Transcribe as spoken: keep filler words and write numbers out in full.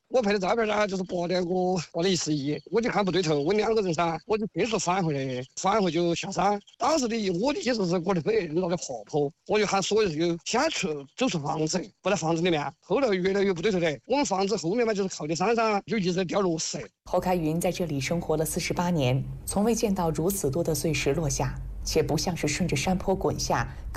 我拍的照片呢，就是八点过八点十一，我就看不对头，问两个人噻，我就迅速返回来，返回就下山。当时的我的意思是，我的被人闹的滑坡，我就喊所有人先出走出房子，不在房子里面。后来越来越不对头的，我们房子后面嘛就是靠的山上，就一直在掉落石。 侯开云在这里生活了四十八年，从未见到如此多的碎石落下，且不像是顺着山坡滚下，更